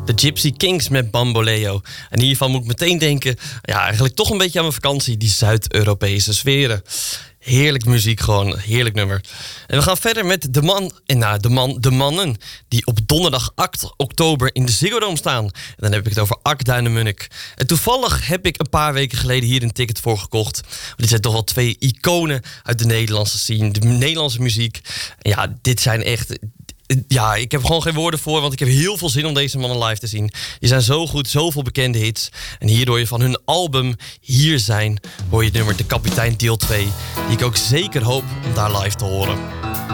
De Gypsy Kings met Bamboleo. En hiervan moet ik meteen denken, ja, eigenlijk toch een beetje aan mijn vakantie. Die Zuid-Europese sferen. Heerlijk muziek gewoon, heerlijk nummer. En we gaan verder met de mannen die op donderdag 8 oktober in de Ziggo Dome staan. En dan heb ik het over Ak Duinemunnik. En toevallig heb ik een paar weken geleden hier een ticket voor gekocht. Want dit zijn toch wel twee iconen uit de Nederlandse scene, de Nederlandse muziek. En ja, dit zijn echt... Ja, ik heb gewoon geen woorden voor, want ik heb heel veel zin om deze mannen live te zien. Die zijn zo goed, zoveel bekende hits. En hier hoor je van hun album Hier Zijn, hoor je het nummer De Kapitein deel 2. Die ik ook zeker hoop om daar live te horen.